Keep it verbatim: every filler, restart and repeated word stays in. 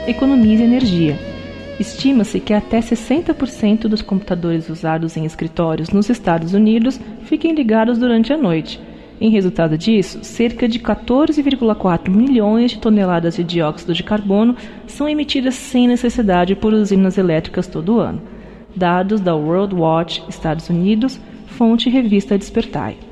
economize energia. Estima-se que até sessenta por cento dos computadores usados em escritórios nos Estados Unidos fiquem ligados durante a noite. Em resultado disso, cerca de quatorze vírgula quatro milhões de toneladas de dióxido de carbono são emitidas sem necessidade por usinas elétricas todo ano. Dados da World Watch, Estados Unidos, fonte revista Despertai.